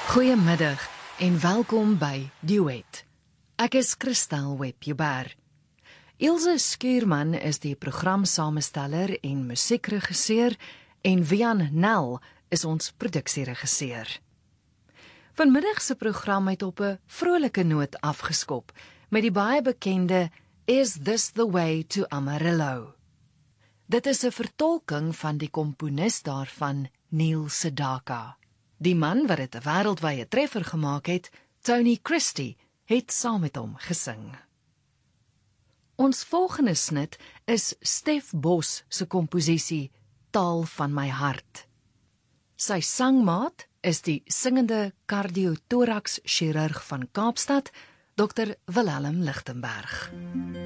Goeiemiddag en welkom by Duet. Ek is Christel Webber. Ilse Skuurman is die programsamesteller en musiekregisseur en Wian Nel is ons produksieregisseur. Vanmiddag se program het op 'n vrolike noot afgeskop met die baie bekende Is This the Way to Amarillo? Dit is 'n vertolking van die komponis daarvan, Neil Sedaka. Die man wat dit 'n wêreldwye treffer gemaak het, Tony Christie, het saam met hom gesing. Ons volgende snit is Stef Bos se komposisie Taal van my hart. Sy sangmaat is die singende kardiotoraks chirurg van Kaapstad, Dr. Willem Lichtenberg.